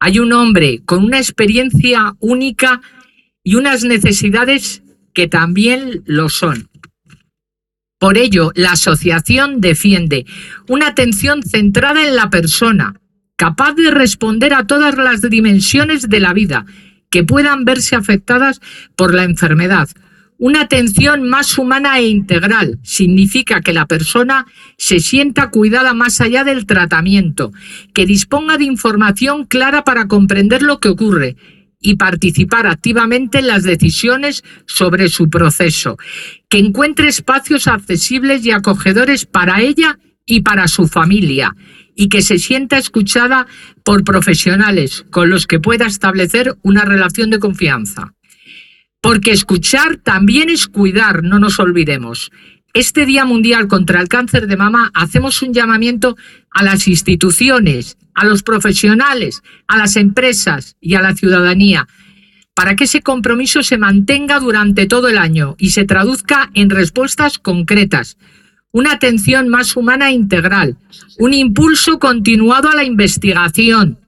Hay un hombre con una experiencia única y unas necesidades que también lo son. Por ello, la asociación defiende una atención centrada en la persona, capaz de responder a todas las dimensiones de la vida que puedan verse afectadas por la enfermedad. Una atención más humana e integral significa que la persona se sienta cuidada más allá del tratamiento, que disponga de información clara para comprender lo que ocurre y participar activamente en las decisiones sobre su proceso, que encuentre espacios accesibles y acogedores para ella y para su familia, y que se sienta escuchada por profesionales con los que pueda establecer una relación de confianza. Porque escuchar también es cuidar, no nos olvidemos. Este Día Mundial contra el Cáncer de Mama hacemos un llamamiento a las instituciones, a los profesionales, a las empresas y a la ciudadanía, para que ese compromiso se mantenga durante todo el año y se traduzca en respuestas concretas. Una atención más humana e integral, un impulso continuado a la investigación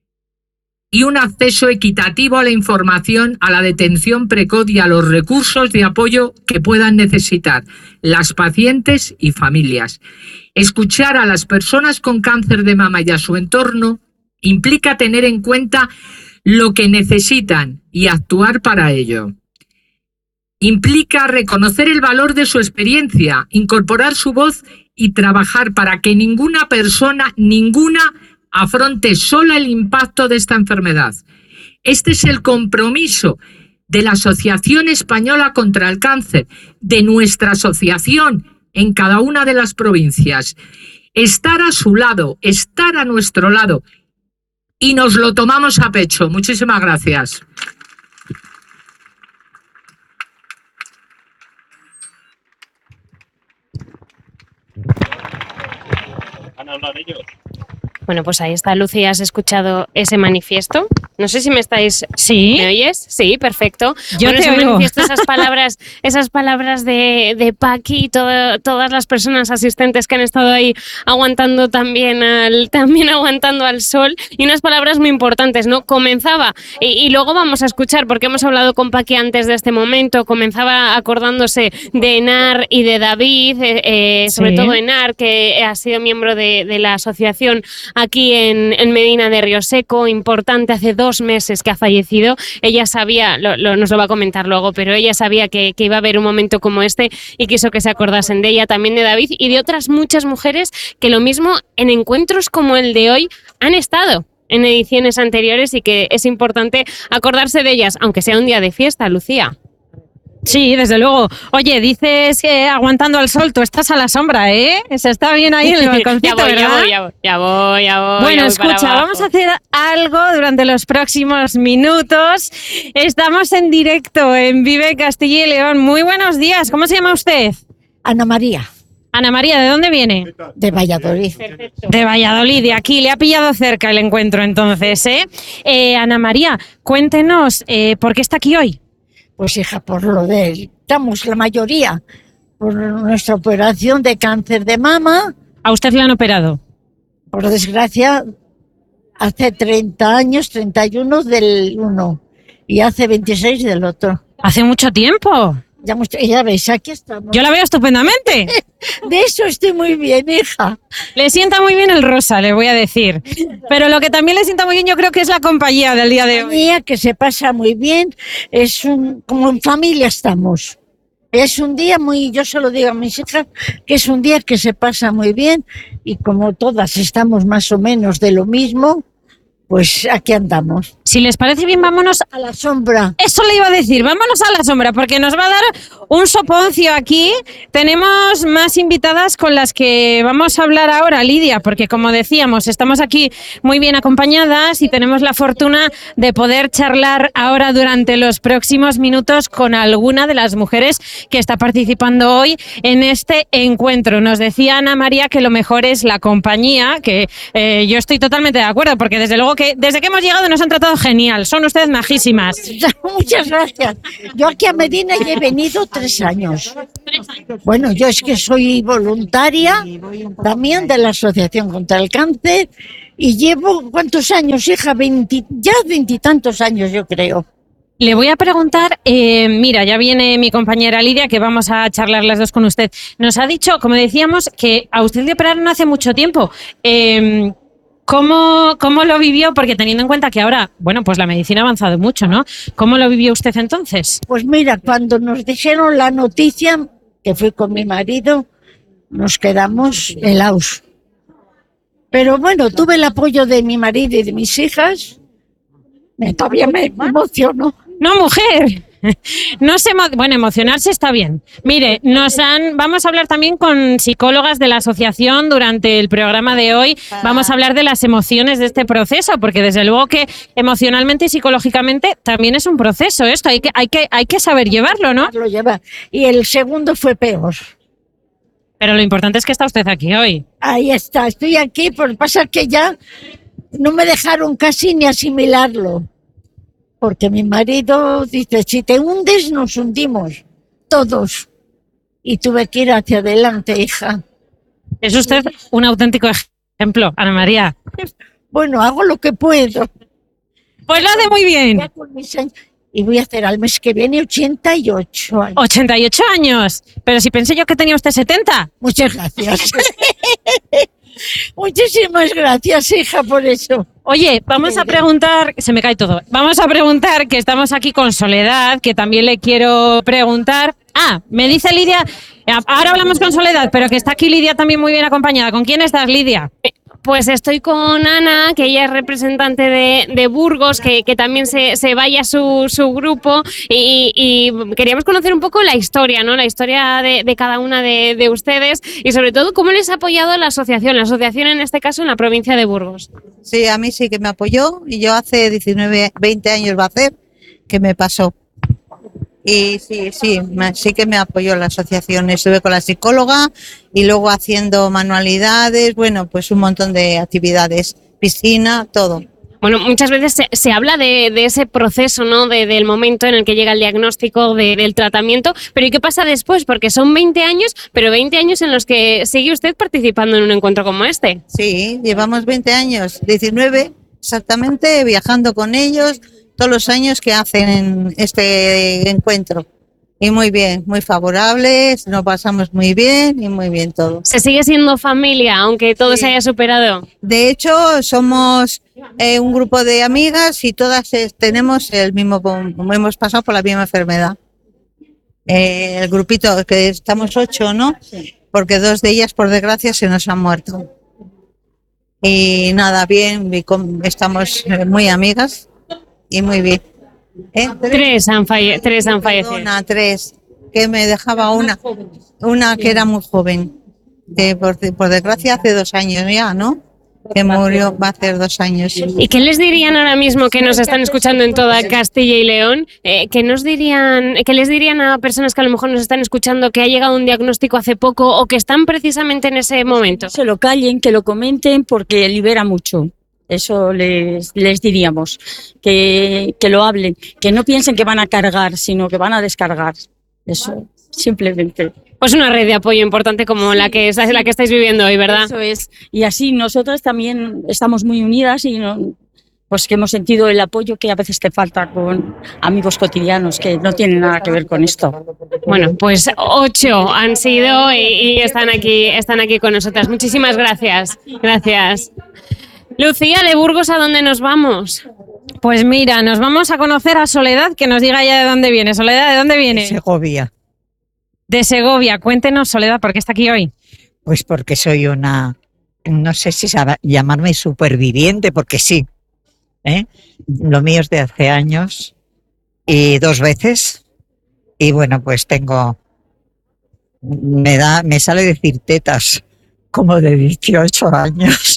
y un acceso equitativo a la información, a la detención precoz y a los recursos de apoyo que puedan necesitar las pacientes y familias. Escuchar a las personas con cáncer de mama y a su entorno implica tener en cuenta lo que necesitan y actuar para ello. Implica reconocer el valor de su experiencia, incorporar su voz y trabajar para que ninguna persona, afronte sola el impacto de esta enfermedad. Este es el compromiso de la Asociación Española contra el Cáncer, de nuestra asociación en cada una de las provincias. Estar a su lado, estar a nuestro lado, y nos lo tomamos a pecho. Muchísimas gracias. ¿Han hablado ellos? Bueno, pues ahí está, Lucía, has escuchado ese manifiesto. No sé si me estáis... ¿Sí? ¿Me oyes? Sí, perfecto. Yo bueno, te ese oigo. manifiesto, esas palabras de Paqui y todas las personas asistentes que han estado ahí aguantando también aguantando al sol, y unas palabras muy importantes, ¿no? Comenzaba, y luego vamos a escuchar, porque hemos hablado con Paqui antes de este momento, comenzaba acordándose de Enar y de David, sobre Sí. todo Enar, que ha sido miembro de la asociación aquí en Medina de Rioseco, importante, hace 2 meses que ha fallecido. Ella sabía, nos lo va a comentar luego, pero ella sabía que iba a haber un momento como este y quiso que se acordasen de ella, también de David y de otras muchas mujeres que lo mismo en encuentros como el de hoy han estado en ediciones anteriores y que es importante acordarse de ellas, aunque sea un día de fiesta, Lucía. Sí, desde luego. Oye, dices que aguantando al sol, tú estás a la sombra, ¿eh? Se está bien ahí en el balconcito, ¿verdad? Ya voy. Bueno, escucha, vamos a hacer algo durante los próximos minutos. Estamos en directo en Vive Castilla y León. Muy buenos días. ¿Cómo se llama usted? Ana María, Ana María, ¿de dónde viene? de Valladolid. De Valladolid, de aquí. Le ha pillado cerca el encuentro entonces, ¿eh? Ana María, cuéntenos, ¿por qué está aquí hoy? Pues hija, por lo de, estamos la mayoría, por nuestra operación de cáncer de mama, ¿A usted le han operado? por desgracia, hace 30 años, 31 del uno y hace 26 del otro. Hace mucho tiempo. Ya veis, aquí estamos. Yo la veo estupendamente. De eso estoy muy bien, hija. Le sienta muy bien el rosa, le voy a decir. Pero lo que también le sienta muy bien yo creo que es la compañía del día de hoy. Mía, que se pasa muy bien, como en familia estamos. Es un día yo se lo digo a mis hijas, que es un día que se pasa muy bien y como todas estamos más o menos de lo mismo, pues aquí andamos. Si les parece bien, vámonos. A la sombra. Eso le iba a decir, vámonos a la sombra, porque nos va a dar un soponcio aquí. Tenemos más invitadas con las que vamos a hablar ahora, Lidia, porque como decíamos, estamos aquí muy bien acompañadas y tenemos la fortuna de poder charlar ahora durante los próximos minutos con alguna de las mujeres que está participando hoy en este encuentro. Nos decía Ana María que lo mejor es la compañía, que yo estoy totalmente de acuerdo, porque desde luego que desde que hemos llegado nos han tratado genial. Son ustedes majísimas. Muchas gracias. Yo aquí a Medina ya he venido 3 años. Bueno, yo es que soy voluntaria también de la Asociación contra el Cáncer Y llevo, ¿cuántos años, hija? 20, ya 20 y tantos años, yo creo. Le voy a preguntar, mira, ya viene mi compañera Lidia, que vamos a charlar las dos con usted. Nos ha dicho, como decíamos, que a usted le operaron hace mucho tiempo. ¿Cómo lo vivió? Porque teniendo en cuenta que ahora, bueno, pues la medicina ha avanzado mucho, ¿no? ¿Cómo lo vivió usted entonces? Pues mira, cuando nos dijeron la noticia, que fui con mi marido, nos quedamos helados. Pero bueno, tuve el apoyo de mi marido y de mis hijas. Todavía me emociono. No, mujer. No sé, bueno, emocionarse está bien. Mire, vamos a hablar también con psicólogas de la asociación durante el programa de hoy. Vamos a hablar de las emociones de este proceso, porque desde luego que emocionalmente y psicológicamente también es un proceso esto. Hay que saber llevarlo, ¿no? Lo lleva. Y el segundo fue peor. Pero lo importante es que está usted aquí hoy. Ahí está, estoy aquí, por pasar que ya no me dejaron casi ni asimilarlo. Porque mi marido dice, si te hundes, nos hundimos, todos. Y tuve que ir hacia adelante, hija. Es usted un auténtico ejemplo, Ana María. Bueno, hago lo que puedo. Pues lo hace muy bien. Ya con mis años, y voy a hacer al mes que viene 88 años. 88 años. Pero si pensé yo que tenía usted 70. Muchas gracias. Muchísimas gracias, hija, por eso. Oye, vamos a preguntar, se me cae todo. Vamos a preguntar, que estamos aquí con Soledad, que también le quiero preguntar. Me dice Lidia, ahora hablamos con Soledad, pero que está aquí Lidia también muy bien acompañada. ¿Con quién estás, Lidia? Pues estoy con Ana, que ella es representante de Burgos, que también se vaya su grupo y queríamos conocer un poco la historia, ¿no? La historia de cada una de ustedes y sobre todo cómo les ha apoyado la asociación en este caso en la provincia de Burgos. Sí, a mí sí que me apoyó y yo hace 20 años va a hacer que me pasó. Y sí que me apoyó la asociación. Estuve con la psicóloga y luego haciendo manualidades, bueno, pues un montón de actividades, piscina, todo. Bueno, muchas veces se habla de ese proceso, ¿no? Del momento en el que llega el diagnóstico del tratamiento, pero ¿y qué pasa después? Porque son 20 años, pero 20 años en los que sigue usted participando en un encuentro como este. Sí, llevamos 20 años, 19 exactamente, viajando con ellos todos los años que hacen en este encuentro. Y muy bien, muy favorables, nos pasamos muy bien y muy bien todo. ¿Se sigue siendo familia, aunque todo se haya superado? De hecho, somos un grupo de amigas y todas tenemos el mismo, hemos pasado por la misma enfermedad. El grupito, que estamos 8, ¿no? Porque 2 de ellas, por desgracia, se nos han muerto. Y nada, bien, estamos muy amigas y muy bien. Tres han fallecido. Perdona, 3, que me dejaba una que era muy joven, que por desgracia hace 2 años ya, ¿no? Que murió, va a hacer 2 años. ¿Y qué les dirían ahora mismo que nos están escuchando en toda Castilla y León? ¿Qué les dirían a personas que a lo mejor nos están escuchando que ha llegado un diagnóstico hace poco o que están precisamente en ese momento? Se lo callen, que lo comenten porque libera mucho. Eso les diríamos, que lo hablen, que no piensen que van a cargar, sino que van a descargar. Eso, simplemente. Pues una red de apoyo importante como la que estáis viviendo hoy, ¿verdad? Eso es. Y así nosotros también estamos muy unidas y pues que hemos sentido el apoyo que a veces te falta con amigos cotidianos que no tienen nada que ver con esto. Bueno, pues 8 han sido y están aquí con nosotras. Muchísimas gracias. Gracias. Lucía, de Burgos, ¿a dónde nos vamos? Pues mira, nos vamos a conocer a Soledad, que nos diga ya de dónde viene. Soledad, ¿de dónde viene? De Segovia. De Segovia. Cuéntenos, Soledad, ¿por qué está aquí hoy? Pues porque soy no sé si llamarme superviviente, porque sí. Lo mío es de hace años y 2 veces. Y bueno, pues me sale decir tetas como de 18 años.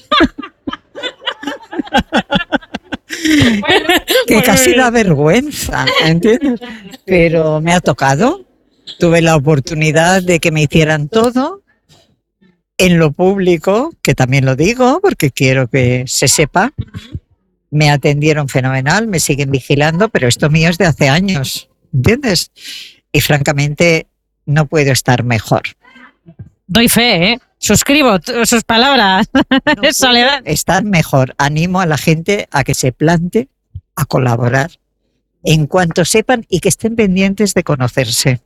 Que casi da vergüenza, ¿entiendes? Pero me ha tocado. Tuve la oportunidad de que me hicieran todo en lo público, que también lo digo porque quiero que se sepa. Me atendieron fenomenal, me siguen vigilando, pero esto mío es de hace años, ¿entiendes? Y francamente no puedo estar mejor. Doy fe, ¿eh? Suscribo sus palabras, No Soledad. puede estar mejor. Animo a la gente a que se plante a colaborar en cuanto sepan y que estén pendientes de conocerse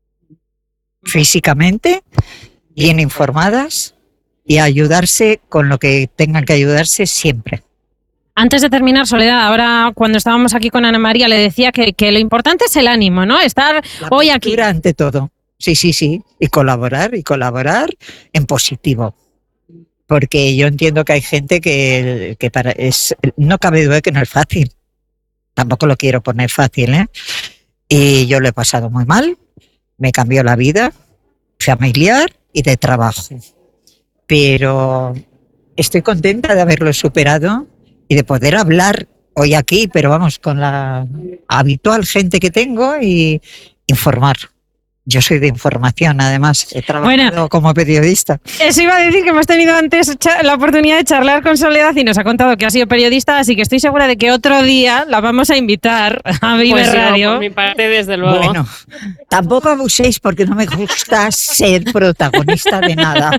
físicamente, bien informadas y a ayudarse con lo que tengan que ayudarse siempre. Antes de terminar, Soledad, ahora cuando estábamos aquí con Ana María le decía que lo importante es el ánimo, ¿no? Estar La hoy aquí. postura ante todo. Sí. Y colaborar en positivo. Porque yo entiendo que hay gente que no cabe duda que no es fácil. Tampoco lo quiero poner fácil, ¿eh? Y yo lo he pasado muy mal. Me cambió la vida familiar y de trabajo. Pero estoy contenta de haberlo superado y de poder hablar hoy aquí, pero vamos, con la habitual gente que tengo y informar. Yo soy de información, además, he trabajado como periodista. Eso iba a decir, que hemos tenido antes la oportunidad de charlar con Soledad y nos ha contado que ha sido periodista, así que estoy segura de que otro día la vamos a invitar a Vive Pues yo, Radio. por mi parte, desde luego. Bueno, tampoco abuséis porque no me gusta ser protagonista de nada.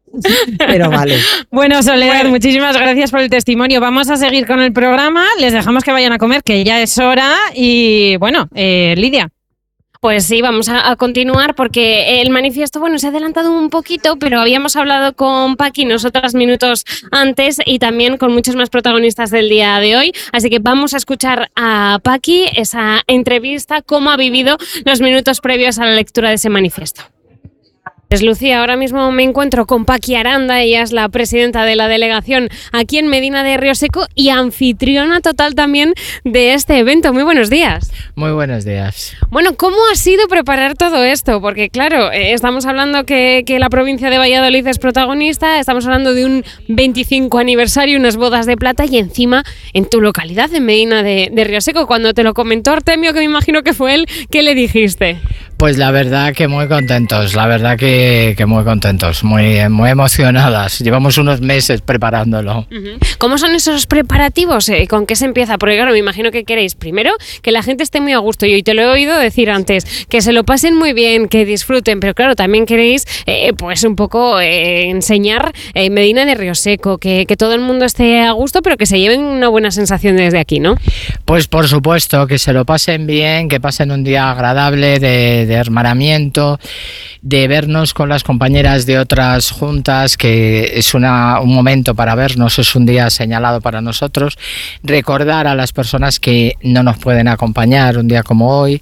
Pero vale. Bueno, Soledad, muchísimas gracias por el testimonio. Vamos a seguir con el programa. Les dejamos que vayan a comer, que ya es hora. Y bueno, Lidia. Pues sí, vamos a continuar porque el manifiesto, bueno, se ha adelantado un poquito, pero habíamos hablado con Paqui nosotras minutos antes y también con muchos más protagonistas del día de hoy. Así que vamos a escuchar a Paqui esa entrevista, cómo ha vivido los minutos previos a la lectura de ese manifiesto. Pues Lucía, ahora mismo me encuentro con Paqui Aranda, ella es la presidenta de la delegación aquí en Medina de Rioseco y anfitriona total también de este evento. Muy buenos días. Muy buenos días. Bueno, ¿cómo ha sido preparar todo esto? Porque claro, estamos hablando que la provincia de Valladolid es protagonista, estamos hablando de un 25 aniversario, unas bodas de plata y encima en tu localidad, en Medina de Rioseco. Cuando te lo comentó Artemio, que me imagino que fue él, ¿qué le dijiste? Pues la verdad que muy contentos, la verdad que muy contentos, muy emocionadas. Llevamos unos meses preparándolo. ¿Cómo son esos preparativos? ¿Con qué se empieza? Porque claro, me imagino que queréis primero que la gente esté muy a gusto. Y hoy te lo he oído decir antes, que se lo pasen muy bien, que disfruten, pero claro, también queréis pues un poco enseñar Medina de Rioseco, que todo el mundo esté a gusto, pero que se lleven una buena sensación desde aquí, ¿no? Pues por supuesto, que se lo pasen bien, que pasen un día agradable de hermanamiento, de vernos con las compañeras de otras juntas, que es un momento para vernos, es un día señalado para nosotros, recordar a las personas que no nos pueden acompañar un día como hoy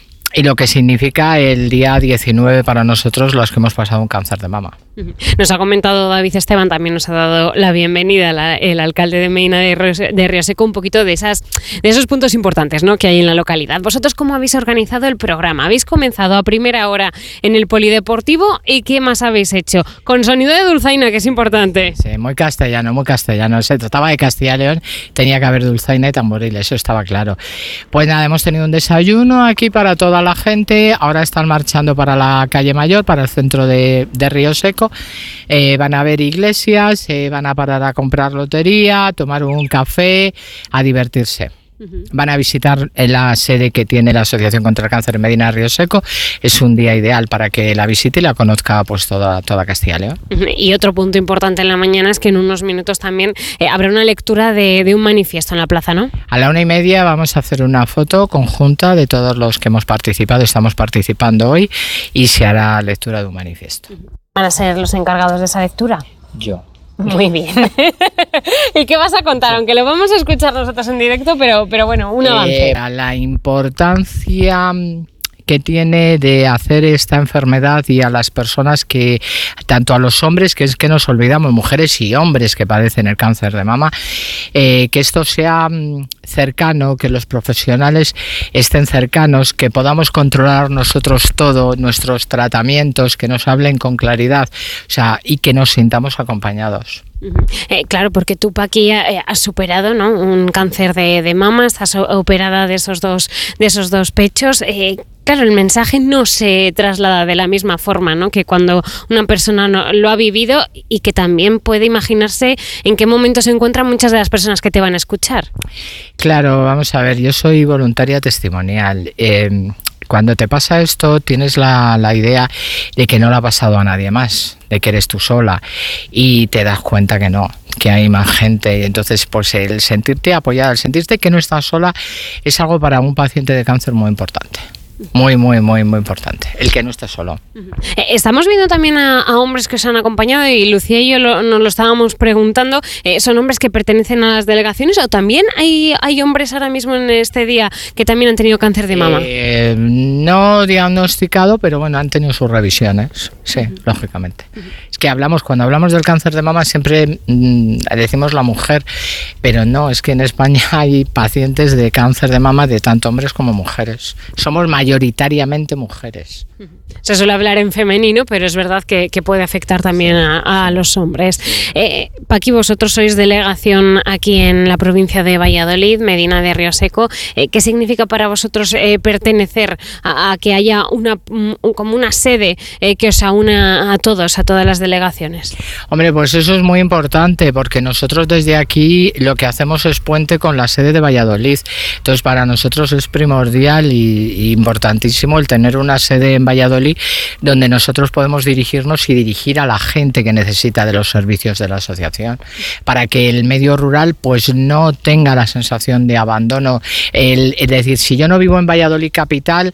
y lo que significa el día 19 para nosotros los que hemos pasado un cáncer de mama. Nos ha comentado David Esteban, también nos ha dado la bienvenida el alcalde de Medina de Rioseco, un poquito de esos puntos importantes, ¿no?, que hay en la localidad. ¿Vosotros cómo habéis organizado el programa? ¿Habéis comenzado a primera hora en el polideportivo y qué más habéis hecho? Con sonido de dulzaina, que es importante. Sí, muy castellano. Se trataba de Castilla y León, tenía que haber dulzaina y tamboril, eso estaba claro. Pues nada, hemos tenido un desayuno aquí para toda la gente, ahora están marchando para la calle Mayor, para el centro de Rioseco. Van a ver iglesias, van a parar a comprar lotería, a tomar un café, a divertirse. Van a visitar la sede que tiene la Asociación contra el Cáncer en Medina de Rioseco. Es un día ideal para que la visite y la conozca pues toda Castilla y León. Y otro punto importante en la mañana es que en unos minutos también habrá una lectura de un manifiesto en la plaza, ¿no? A la 1:30 vamos a hacer una foto conjunta de todos los que hemos participado, estamos participando hoy, y se hará lectura de un manifiesto. ¿Van a ser los encargados de esa lectura? Yo. Muy bien. ¿Y qué vas a contar? Aunque lo vamos a escuchar nosotros en directo, pero bueno, un avance. La importancia que tiene de hacer esta enfermedad y a las personas que, tanto a los hombres, que es que nos olvidamos, mujeres y hombres que padecen el cáncer de mama, que esto sea cercano, que los profesionales estén cercanos, que podamos controlar nosotros todo, nuestros tratamientos, que nos hablen con claridad, o sea, y que nos sintamos acompañados. Claro, porque tú, Paqui, has superado, ¿no?, un cáncer de mama, estás operada de esos dos pechos. Claro, el mensaje no se traslada de la misma forma, ¿no?, que cuando una persona lo ha vivido, y que también puede imaginarse en qué momento se encuentran muchas de las personas que te van a escuchar. Claro, vamos a ver, yo soy voluntaria testimonial. cuando te pasa esto tienes la idea de que no le ha pasado a nadie más, de que eres tú sola, y te das cuenta que no, que hay más gente. Y entonces pues el sentirte apoyada, el sentirte que no estás sola, es algo para un paciente de cáncer muy importante. Muy, muy, muy, muy importante, el que no esté solo. Estamos viendo también a hombres que os han acompañado, y Lucía y yo nos lo estábamos preguntando. ¿Son hombres que pertenecen a las delegaciones o también hay hombres ahora mismo en este día que también han tenido cáncer de mama? No diagnosticado, pero bueno, han tenido sus revisiones, sí, lógicamente. Es que cuando hablamos del cáncer de mama siempre decimos la mujer, pero no, es que en España hay pacientes de cáncer de mama de tanto hombres como mujeres. Somos mayoritariamente mujeres. Se suele hablar en femenino, pero es verdad que puede afectar también a los hombres. Paqui, vosotros sois delegación aquí en la provincia de Valladolid, Medina de Rioseco. ¿Qué significa para vosotros pertenecer a que haya como una sede que os aúna a todas las delegaciones? Hombre, pues eso es muy importante, porque nosotros desde aquí lo que hacemos es puente con la sede de Valladolid. Entonces para nosotros es primordial y importantísimo el tener una sede en Valladolid donde nosotros podemos dirigirnos y dirigir a la gente que necesita de los servicios de la asociación, para que el medio rural pues no tenga la sensación de abandono. Es decir, si yo no vivo en Valladolid capital,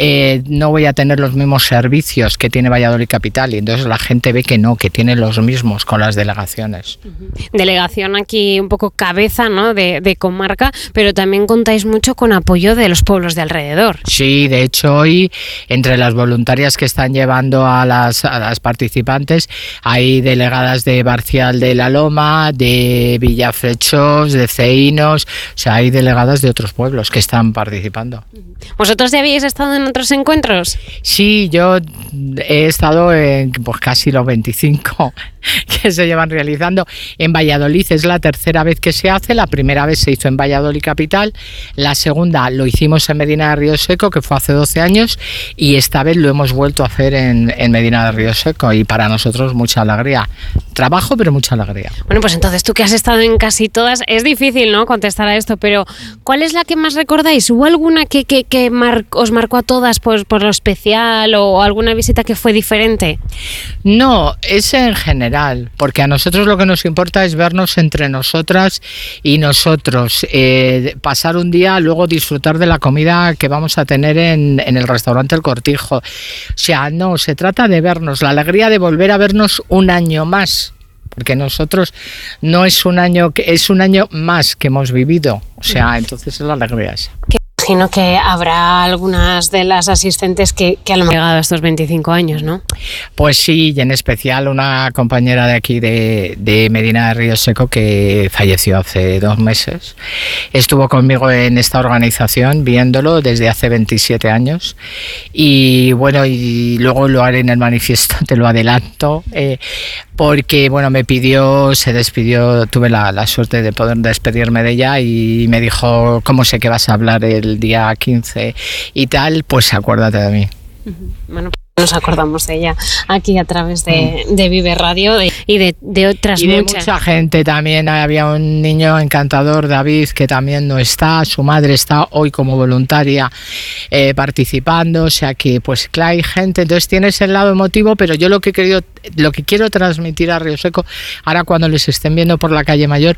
no voy a tener los mismos servicios que tiene Valladolid capital, y entonces la gente ve que no, que tiene los mismos con las delegaciones. Delegación aquí un poco cabeza, ¿no?, de comarca, pero también contáis mucho con apoyo de los pueblos de alrededor. Sí, de hecho hoy entre las voluntarias que están llevando a las participantes hay delegadas de Barcial de la Loma, de Villafrechós, de Ceínos, o sea, hay delegadas de otros pueblos que están participando. ¿Vosotros ya habéis estado en otros encuentros? Sí, yo he estado en pues casi los 25 que se llevan realizando. En Valladolid es la tercera vez que se hace. La primera vez se hizo en Valladolid capital, la segunda lo hicimos en Medina de Rioseco, que fue hace 12 años, y esta vez lo hemos vuelto a hacer en Medina de Rioseco, y para nosotros mucha alegría. Trabajo, pero mucha alegría. Bueno, pues entonces tú que has estado en casi todas, es difícil, ¿no?, contestar a esto, pero ¿cuál es la que más recordáis? ¿Hubo alguna que os marcó a todas por lo especial, o alguna visita que fue diferente? No, es en general, porque a nosotros lo que nos importa es vernos entre nosotras y nosotros, pasar un día, luego disfrutar de la comida que vamos a tener en el restaurante El Cortijo. O sea, no, se trata de vernos, la alegría de volver a vernos un año más, porque nosotros no es un año, es un año más que hemos vivido, o sea, entonces es la alegría esa. Imagino que habrá algunas de las asistentes que a lo mejor han llegado a estos 25 años, ¿no? Pues sí, y en especial una compañera de aquí de Medina de Rioseco que falleció hace 2 meses. Estuvo conmigo en esta organización viéndolo desde hace 27 años, y bueno, y luego lo haré en el manifiesto, te lo adelanto, porque bueno, se despidió, tuve la suerte de poder despedirme de ella, y me dijo, ¿cómo sé que vas a hablar el día 15 y tal? Pues acuérdate de mí. Bueno, nos acordamos de ella aquí a través de Vive Radio y de otras y de muchas. Mucha gente también. Había un niño encantador, David, que también no está, su madre está hoy como voluntaria participando, o sea que pues claro, hay gente, entonces tienes el lado emotivo, pero yo lo que quiero transmitir a Rioseco, ahora cuando les estén viendo por la calle Mayor,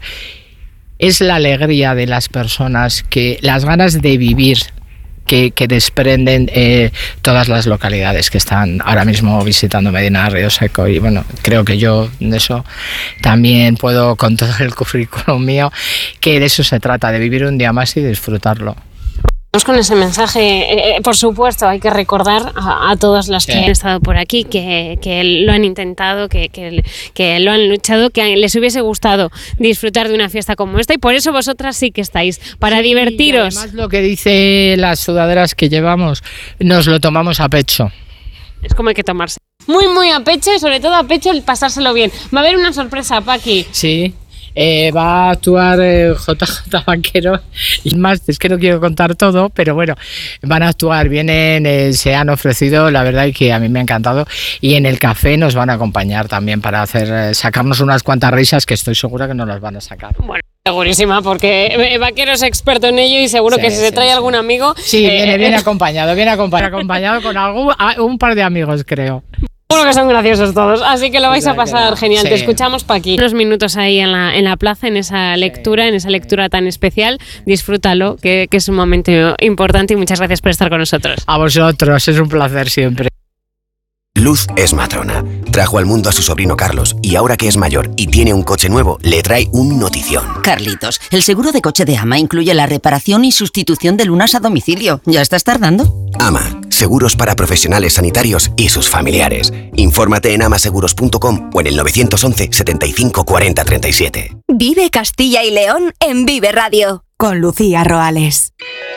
es la alegría de las personas, las ganas de vivir que desprenden todas las localidades que están ahora mismo visitando Medina de Rioseco. Y bueno, creo que yo de eso también puedo, con todo el currículum mío, que de eso se trata, de vivir un día más y disfrutarlo. Con ese mensaje, por supuesto, hay que recordar a todas las que han estado por aquí, que lo han intentado, que lo han luchado, que les hubiese gustado disfrutar de una fiesta como esta, y por eso vosotras sí que estáis, para divertiros. Y además lo que dice las sudaderas que llevamos, nos lo tomamos a pecho. Es como hay que tomarse. Muy, muy a pecho, y sobre todo a pecho el pasárselo bien. Va a haber una sorpresa, Paqui. Sí. Va a actuar JJ Vaquero, y más, es que no quiero contar todo, pero bueno, van a actuar, vienen, se han ofrecido, la verdad, y que a mí me ha encantado, y en el café nos van a acompañar también para sacarnos unas cuantas risas que estoy segura que nos las van a sacar. Bueno. Segurísima, porque Vaquero es experto en ello y seguro que si se trae algún amigo... Sí, viene acompañado con un par de amigos, creo. Seguro que son graciosos todos, así que lo vais a pasar genial. Sí. Te escuchamos, Paqui. Unos minutos ahí en la plaza, en esa lectura tan especial. Disfrútalo, que es un momento importante, y muchas gracias por estar con nosotros. A vosotros, es un placer siempre. Luz es matrona. Trajo al mundo a su sobrino Carlos y ahora que es mayor y tiene un coche nuevo, le trae un notición. Carlitos, el seguro de coche de Ama incluye la reparación y sustitución de lunas a domicilio. ¿Ya estás tardando? Ama, seguros para profesionales sanitarios y sus familiares. Infórmate en amaseguros.com o en el 911 75 40 37. Vive Castilla y León en Vive Radio, con Lucía Roales.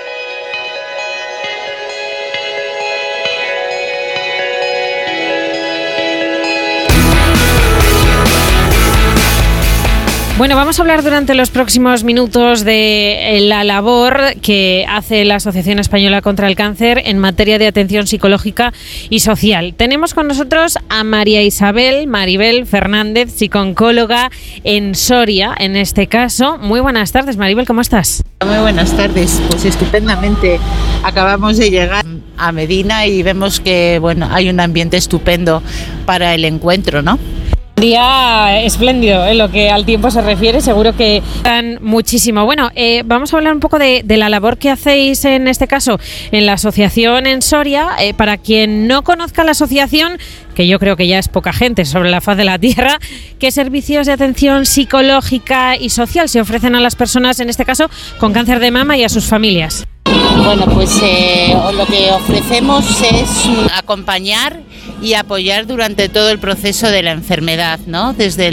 Bueno, vamos a hablar durante los próximos minutos de la labor que hace la Asociación Española contra el Cáncer en materia de atención psicológica y social. Tenemos con nosotros a María Isabel Maribel Fernández, psicooncóloga en Soria, en este caso. Muy buenas tardes, Maribel, ¿cómo estás? Muy buenas tardes, pues estupendamente. Acabamos de llegar a Medina y vemos que hay un ambiente estupendo para el encuentro, ¿no? Día espléndido en lo que al tiempo se refiere, seguro que dan muchísimo. Bueno, vamos a hablar un poco de la labor que hacéis en este caso en la asociación en Soria. Para quien no conozca la asociación, que yo creo que ya es poca gente sobre la faz de la tierra, ¿qué servicios de atención psicológica y social se ofrecen a las personas, en este caso, con cáncer de mama y a sus familias? Bueno, pues lo que ofrecemos es acompañar y apoyar durante todo el proceso de la enfermedad, ¿no? Desde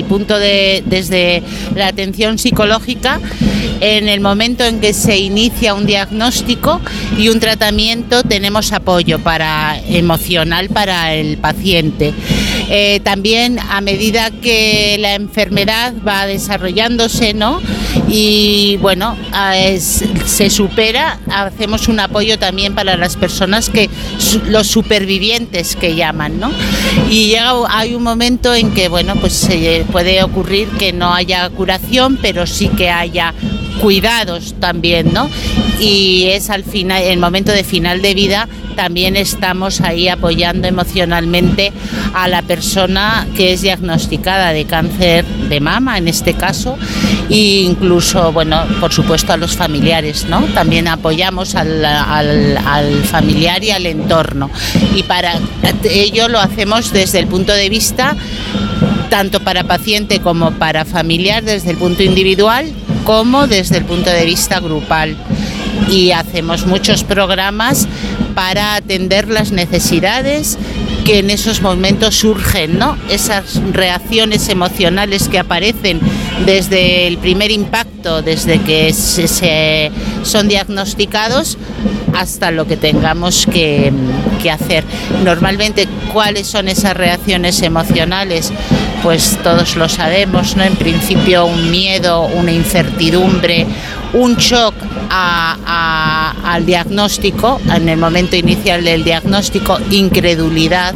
la atención psicológica, en el momento en que se inicia un diagnóstico y un tratamiento, tenemos apoyo emocional para el paciente. También a medida que la enfermedad va desarrollándose, ¿no? Y se supera, hacemos un apoyo también para las personas los supervivientes que llaman, ¿no? Y hay un momento en que se puede ocurrir que no haya curación, pero sí que haya cuidados también, ¿no? Y es al final, el momento de final de vida, también estamos ahí apoyando emocionalmente a la persona que es diagnosticada de cáncer de mama, en este caso, e incluso, por supuesto, a los familiares, ¿no? También apoyamos al familiar y al entorno. Y para ello lo hacemos desde el punto de vista tanto para paciente como para familiar, desde el punto individual como desde el punto de vista grupal. Y hacemos muchos programas para atender las necesidades que en esos momentos surgen, ¿no? Esas reacciones emocionales que aparecen desde el primer impacto, desde que son diagnosticados, hasta lo que tengamos que hacer. Normalmente, ¿cuáles son esas reacciones emocionales? Pues todos lo sabemos, ¿no? En principio, un miedo, una incertidumbre, un shock al diagnóstico, en el momento inicial del diagnóstico, incredulidad.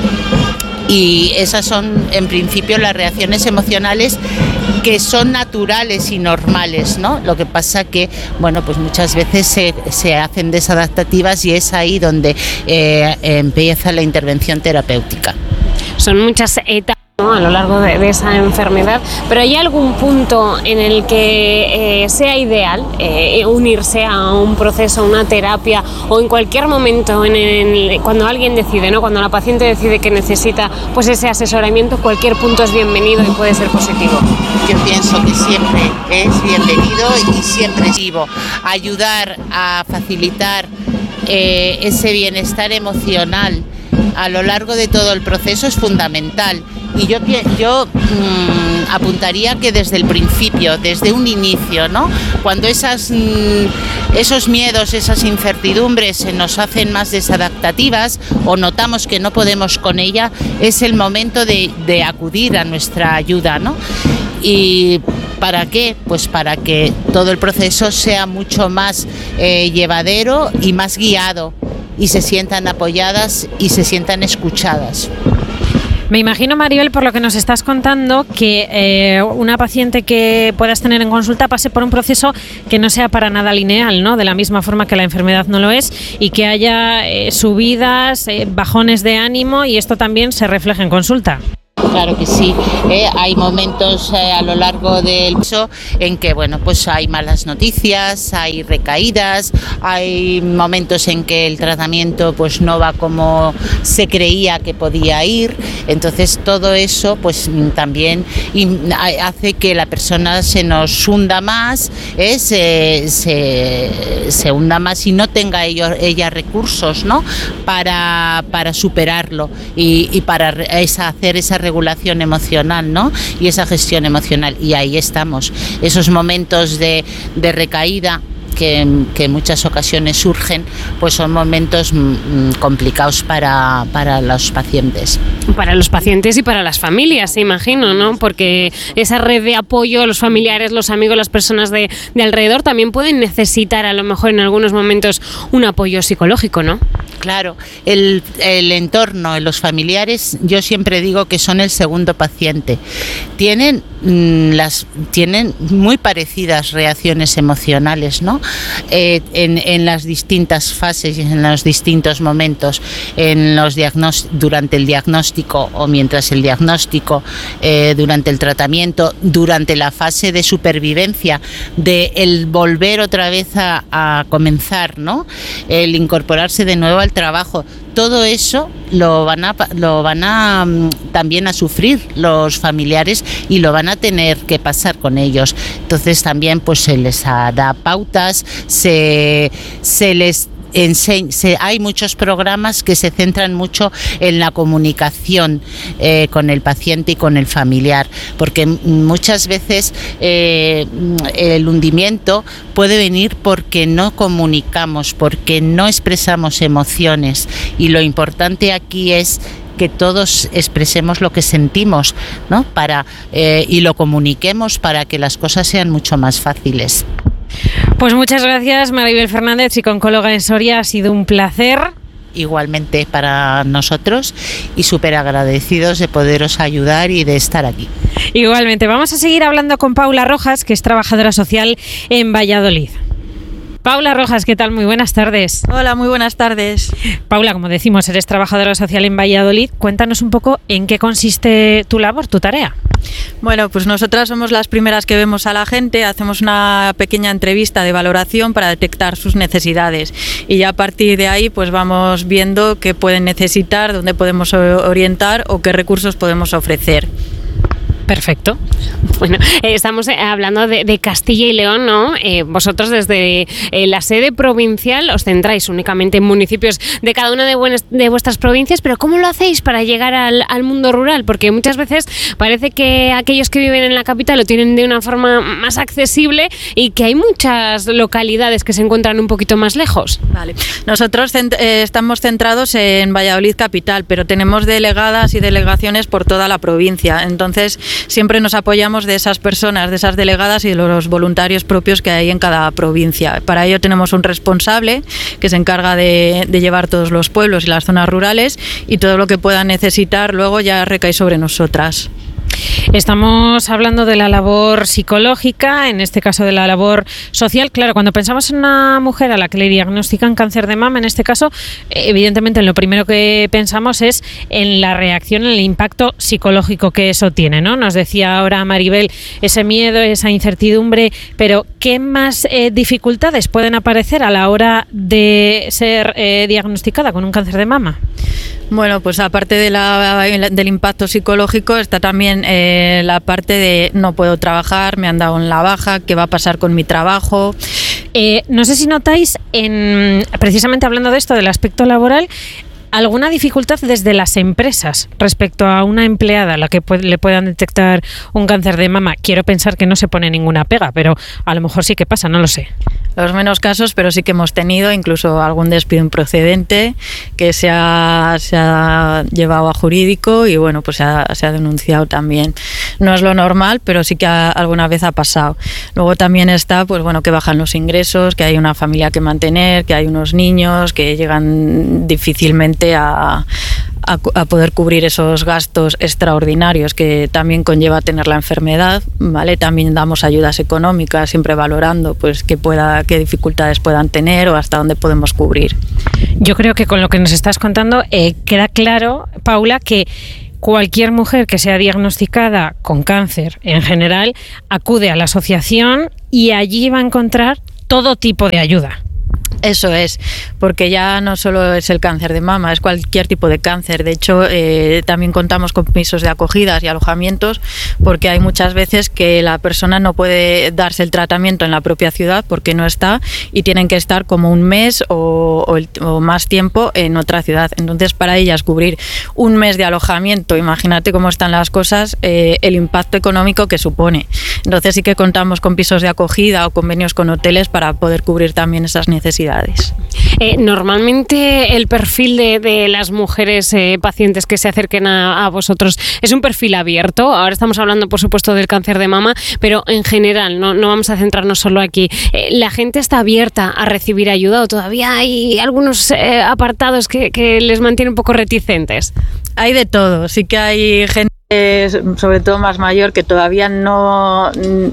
Y esas son, en principio, las reacciones emocionales que son naturales y normales, ¿no? Lo que pasa que, muchas veces se hacen desadaptativas y es ahí donde empieza la intervención terapéutica. Son muchas etapas, ¿no?, a lo largo de esa enfermedad, pero ¿hay algún punto en el que sea ideal unirse a un proceso, a una terapia, o en cualquier momento cuando alguien decide, ¿no?, cuando la paciente decide que necesita ese asesoramiento, cualquier punto es bienvenido y puede ser positivo? Yo pienso que siempre es bienvenido y siempre es positivo. Ayudar a facilitar ese bienestar emocional a lo largo de todo el proceso es fundamental. Y yo apuntaría que desde el principio, desde un inicio, ¿no? Cuando esos miedos, esas incertidumbres se nos hacen más desadaptativas o notamos que no podemos con ella, es el momento de acudir a nuestra ayuda, ¿no? ¿Y para qué? Pues para que todo el proceso sea mucho más llevadero y más guiado, y se sientan apoyadas y se sientan escuchadas. Me imagino, Maribel, por lo que nos estás contando, que una paciente que puedas tener en consulta pase por un proceso que no sea para nada lineal, ¿no? De la misma forma que la enfermedad no lo es, y que haya subidas, bajones de ánimo, y esto también se refleja en consulta. Claro que sí, hay momentos a lo largo del curso en que bueno, pues hay malas noticias, hay recaídas, hay momentos en que el tratamiento pues no va como se creía que podía ir, entonces todo eso pues también hace que la persona se nos hunda más, se hunda más y no tenga ella recursos, ¿no? para superarlo y para hacer esa regulación emocional, ¿no? Y esa gestión emocional, y ahí estamos, esos momentos de recaída que en muchas ocasiones surgen, pues son momentos complicados para los pacientes. Para los pacientes y para las familias, imagino, ¿no? Porque esa red de apoyo, los familiares, los amigos, las personas de alrededor también pueden necesitar a lo mejor en algunos momentos un apoyo psicológico, ¿no? Claro, el entorno, los familiares, yo siempre digo que son el segundo paciente. Tienen muy parecidas reacciones emocionales, ¿no? En las distintas fases y en los distintos momentos, durante el diagnóstico o mientras el diagnóstico, durante el tratamiento, durante la fase de supervivencia, de el volver otra vez a comenzar, ¿no? El incorporarse de nuevo al trabajo. Todo eso lo van a también a sufrir los familiares y lo van a tener que pasar con ellos. Entonces también pues se les da pautas, se les hay muchos programas que se centran mucho en la comunicación con el paciente y con el familiar, porque muchas veces el hundimiento puede venir porque no comunicamos, porque no expresamos emociones, y lo importante aquí es que todos expresemos lo que sentimos, ¿no? Y lo comuniquemos para que las cosas sean mucho más fáciles. Pues muchas gracias, Maribel Fernández, psicooncóloga en Soria, ha sido un placer. Igualmente para nosotros, y súper agradecidos de poderos ayudar y de estar aquí. Igualmente, vamos a seguir hablando con Paula Rojas, que es trabajadora social en Valladolid. Paula Rojas, ¿qué tal? Muy buenas tardes. Hola, muy buenas tardes. Paula, como decimos, eres trabajadora social en Valladolid. Cuéntanos un poco en qué consiste tu labor, tu tarea. Bueno, pues nosotras somos las primeras que vemos a la gente, hacemos una pequeña entrevista de valoración para detectar sus necesidades, y ya a partir de ahí pues vamos viendo qué pueden necesitar, dónde podemos orientar o qué recursos podemos ofrecer. Perfecto. Bueno, estamos hablando de Castilla y León, ¿no? Vosotros desde la sede provincial os centráis únicamente en municipios de cada una de vuestras provincias, pero ¿cómo lo hacéis para llegar al mundo rural? Porque muchas veces parece que aquellos que viven en la capital lo tienen de una forma más accesible y que hay muchas localidades que se encuentran un poquito más lejos. Vale. Nosotros estamos centrados en Valladolid capital, pero tenemos delegadas y delegaciones por toda la provincia. Entonces, siempre nos apoyamos de esas personas, de esas delegadas y de los voluntarios propios que hay en cada provincia. Para ello tenemos un responsable que se encarga de llevar todos los pueblos y las zonas rurales, y todo lo que puedan necesitar luego ya recae sobre nosotras. Estamos hablando de la labor psicológica, en este caso de la labor social. Claro, cuando pensamos en una mujer a la que le diagnostican cáncer de mama, en este caso, evidentemente lo primero que pensamos es en la reacción, en el impacto psicológico que eso tiene, ¿no? Nos decía ahora Maribel ese miedo, esa incertidumbre, pero ¿qué más dificultades pueden aparecer a la hora de ser diagnosticada con un cáncer de mama? Bueno, pues aparte del impacto psicológico está también la parte de no puedo trabajar, me han dado en la baja, ¿qué va a pasar con mi trabajo? No sé si notáis, precisamente hablando de esto, del aspecto laboral, ¿alguna dificultad desde las empresas respecto a una empleada a la que le puedan detectar un cáncer de mama? Quiero pensar que no se pone ninguna pega, pero a lo mejor sí que pasa, no lo sé. Los menos casos, pero sí que hemos tenido incluso algún despido improcedente que se ha llevado a jurídico, y bueno, pues se ha denunciado también. No es lo normal, pero sí que alguna vez ha pasado. Luego también está, pues bueno, que bajan los ingresos, que hay una familia que mantener, que hay unos niños que llegan difícilmente a a poder cubrir esos gastos extraordinarios que también conlleva tener la enfermedad, ¿vale? También damos ayudas económicas, siempre valorando pues qué dificultades puedan tener o hasta dónde podemos cubrir. Yo creo que con lo que nos estás contando queda claro, Paula, que cualquier mujer que sea diagnosticada con cáncer en general acude a la asociación y allí va a encontrar todo tipo de ayuda. Eso es, porque ya no solo es el cáncer de mama, es cualquier tipo de cáncer. De hecho, también contamos con pisos de acogidas y alojamientos, porque hay muchas veces que la persona no puede darse el tratamiento en la propia ciudad porque no está y tienen que estar como un mes o más tiempo en otra ciudad. Entonces, para ellas cubrir un mes de alojamiento, imagínate cómo están las cosas, el impacto económico que supone. Entonces sí que contamos con pisos de acogida o convenios con hoteles para poder cubrir también esas necesidades. Normalmente el perfil de las mujeres pacientes que se acerquen a vosotros es un perfil abierto. Ahora estamos hablando, por supuesto, del cáncer de mama, pero en general, no vamos a centrarnos solo aquí. ¿La gente está abierta a recibir ayuda o todavía hay algunos apartados que les mantienen un poco reticentes? Hay de todo, sí que hay gente, sobre todo más mayor, que todavía no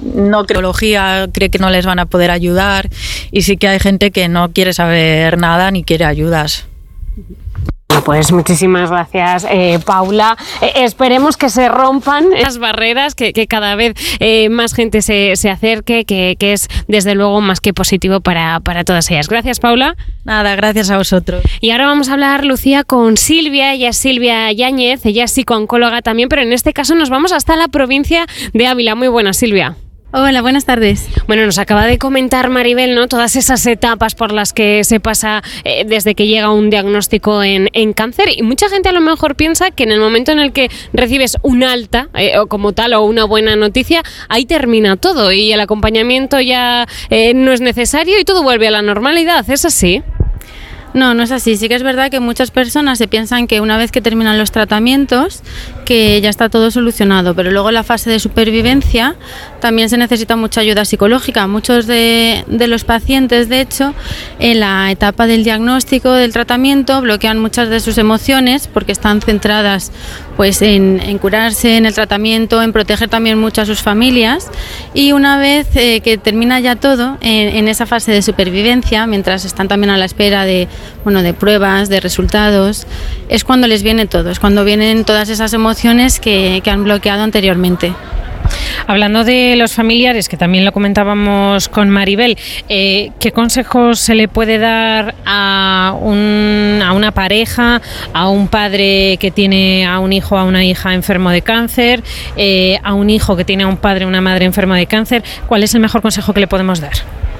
cree que no les van a poder ayudar, y sí que hay gente que no quiere saber nada ni quiere ayudas. Pues muchísimas gracias, Paula. Esperemos que se rompan las barreras, que cada vez más gente se acerque, que es desde luego más que positivo para todas ellas. Gracias, Paula. Nada, gracias a vosotros. Y ahora vamos a hablar, Lucía, con Silvia. Ella es Silvia Yáñez, ella es psico-oncóloga también, pero en este caso nos vamos hasta la provincia de Ávila. Muy buena, Silvia. Hola, buenas tardes. Bueno, nos acaba de comentar Maribel, ¿no? Todas esas etapas por las que se pasa desde que llega un diagnóstico en cáncer, y mucha gente a lo mejor piensa que en el momento en el que recibes un alta o como tal o una buena noticia, ahí termina todo y el acompañamiento ya no es necesario y todo vuelve a la normalidad. ¿Es así? No, no es así. Sí que es verdad que muchas personas se piensan que una vez que terminan los tratamientos, que ya está todo solucionado, pero luego en la fase de supervivencia también se necesita mucha ayuda psicológica. Muchos de los pacientes, de hecho, en la etapa del diagnóstico, del tratamiento, bloquean muchas de sus emociones porque están centradas pues en curarse, en el tratamiento, en proteger también mucho a sus familias, y una vez que termina ya todo, en esa fase de supervivencia, mientras están también a la espera de pruebas, de resultados, es cuando les viene todo, es cuando vienen todas esas emociones que han bloqueado anteriormente. Hablando de los familiares, que también lo comentábamos con Maribel, ¿qué consejos se le puede dar a una pareja, a un padre que tiene a un hijo o a una hija enfermo de cáncer, a un hijo que tiene a un padre o una madre enfermo de cáncer? ¿Cuál es el mejor consejo que le podemos dar?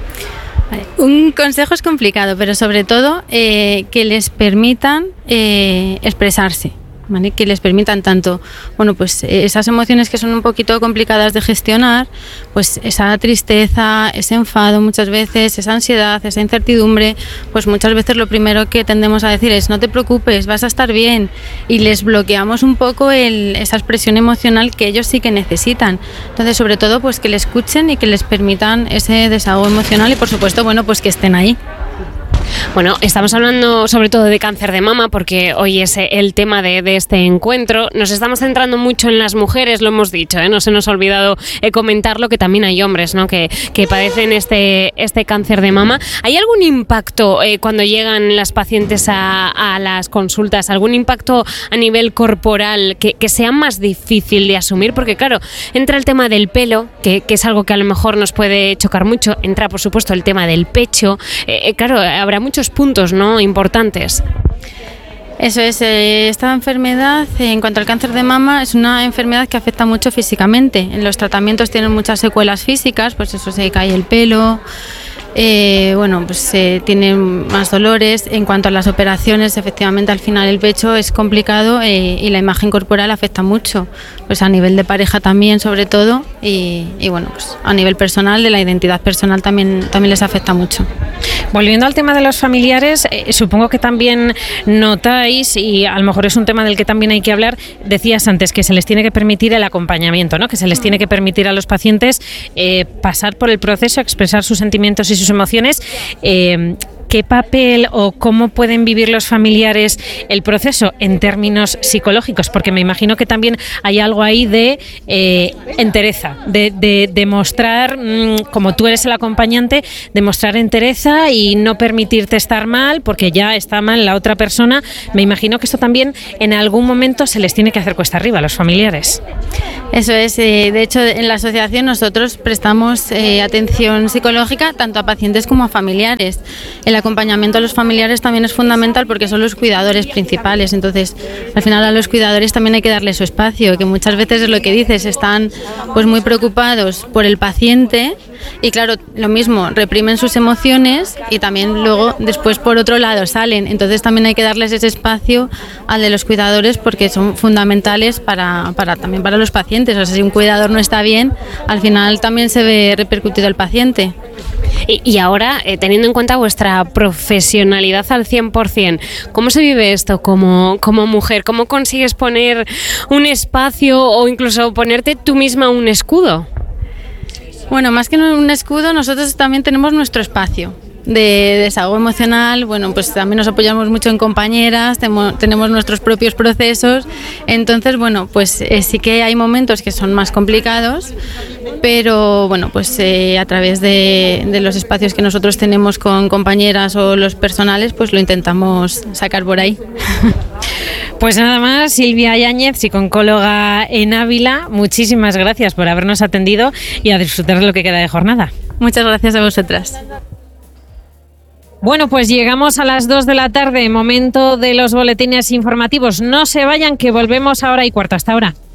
Un consejo es complicado, pero sobre todo que les permitan expresarse. ¿Vale? Que les permitan tanto, pues esas emociones que son un poquito complicadas de gestionar, pues esa tristeza, ese enfado muchas veces, esa ansiedad, esa incertidumbre, pues muchas veces lo primero que tendemos a decir es: no te preocupes, vas a estar bien, y les bloqueamos un poco esa expresión emocional que ellos sí que necesitan. Entonces, sobre todo, pues que le escuchen y que les permitan ese desahogo emocional, y por supuesto, pues que estén ahí. Bueno, estamos hablando sobre todo de cáncer de mama porque hoy es el tema de este encuentro. Nos estamos centrando mucho en las mujeres, lo hemos dicho, no se nos ha olvidado comentarlo, que también hay hombres, ¿no? que padecen este cáncer de mama. ¿Hay algún impacto cuando llegan las pacientes a las consultas? ¿Algún impacto a nivel corporal que sea más difícil de asumir? Porque claro, entra el tema del pelo, que es algo que a lo mejor nos puede chocar mucho. Entra, por supuesto, el tema del pecho. Claro, habrá muchos puntos, ¿no?, importantes. Eso es, esta enfermedad, en cuanto al cáncer de mama, es una enfermedad que afecta mucho físicamente. En los tratamientos tienen muchas secuelas físicas, pues eso, se cae el pelo, tienen más dolores. En cuanto a las operaciones, efectivamente al final el pecho es complicado y la imagen corporal afecta mucho, pues a nivel de pareja también, sobre todo, y pues a nivel personal, de la identidad personal también les afecta mucho. Volviendo al tema de los familiares, supongo que también notáis, y a lo mejor es un tema del que también hay que hablar, decías antes que se les tiene que permitir el acompañamiento, ¿no? Que se les tiene que permitir a los pacientes pasar por el proceso, expresar sus sentimientos y sus emociones. ¿qué papel o cómo pueden vivir los familiares el proceso en términos psicológicos? Porque me imagino que también hay algo ahí de entereza, de mostrar, como tú eres el acompañante, de mostrar entereza y no permitirte estar mal porque ya está mal la otra persona. Me imagino que esto también en algún momento se les tiene que hacer cuesta arriba a los familiares. Eso es, de hecho en la asociación nosotros prestamos atención psicológica tanto a pacientes como a familiares. El acompañamiento a los familiares también es fundamental porque son los cuidadores principales, entonces al final a los cuidadores también hay que darles su espacio, que muchas veces es lo que dices, están pues muy preocupados por el paciente y claro, lo mismo, reprimen sus emociones y también luego después por otro lado salen, entonces también hay que darles ese espacio al de los cuidadores porque son fundamentales también para los pacientes. O sea, si un cuidador no está bien, al final también se ve repercutido el paciente. Y ahora, teniendo en cuenta vuestra profesionalidad al 100%, ¿cómo se vive esto como mujer? ¿Cómo consigues poner un espacio o incluso ponerte tú misma un escudo? Bueno, más que un escudo, nosotros también tenemos nuestro espacio de desahogo emocional. Bueno, pues también nos apoyamos mucho en compañeras, tenemos nuestros propios procesos, entonces bueno, pues sí que hay momentos que son más complicados, pero bueno, pues a través de los espacios que nosotros tenemos con compañeras o los personales, pues lo intentamos sacar por ahí. Pues nada más, Silvia Yáñez, psicooncóloga en Ávila, muchísimas gracias por habernos atendido y a disfrutar de lo que queda de jornada. Muchas gracias a vosotras. Bueno, pues llegamos a las 2 de la tarde, momento de los boletines informativos. No se vayan, que volvemos a 1:15. Hasta ahora.